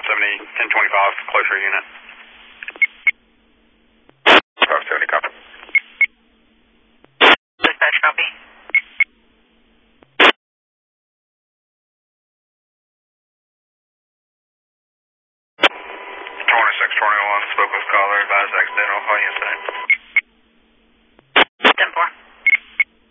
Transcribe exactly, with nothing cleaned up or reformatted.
five seventy, ten twenty-five, closer unit. five seventy, copy. Dispatch, copy. twenty-six twenty-one, spoke with caller, advised accidental, call incident. ten four.